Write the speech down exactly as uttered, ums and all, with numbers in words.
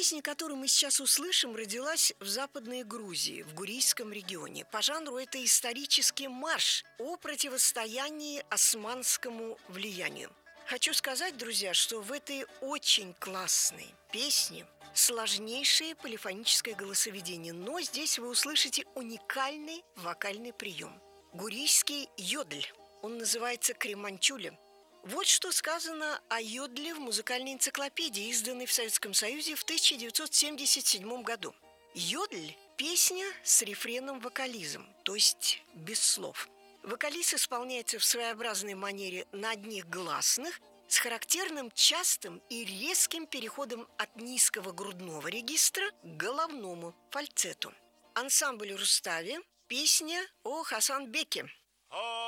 Песня, которую мы сейчас услышим, родилась в Западной Грузии, в Гурийском регионе. По жанру это исторический марш о противостоянии османскому влиянию. Хочу сказать, друзья, что в этой очень классной песне сложнейшее полифоническое голосоведение, но здесь вы услышите уникальный вокальный прием. Гурийский йодль, он называется креманчули. Вот что сказано о йодле в музыкальной энциклопедии, изданной в Советском Союзе в тысяча девятьсот семьдесят седьмом году. Йодль – песня с рефреном-вокализм, то есть без слов. Вокализ исполняется в своеобразной манере на одних гласных с характерным частым и резким переходом от низкого грудного регистра к головному фальцету. Ансамбль Рустави, песня о Хасанбеке.